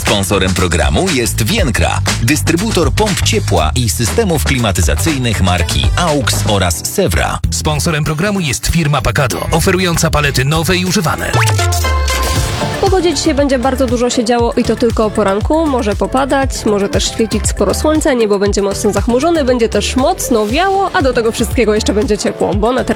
Sponsorem programu jest Vienkra, dystrybutor pomp ciepła i systemów klimatyzacyjnych marki AUX oraz Sewra. Sponsorem programu jest firma Pacado, oferująca palety nowe i używane. W pogodzie dzisiaj będzie bardzo dużo się działo i to tylko o poranku. Może popadać, może też świecić sporo słońca, niebo będzie mocno zachmurzone, będzie też mocno wiało, a do tego wszystkiego jeszcze będzie ciepło, bo na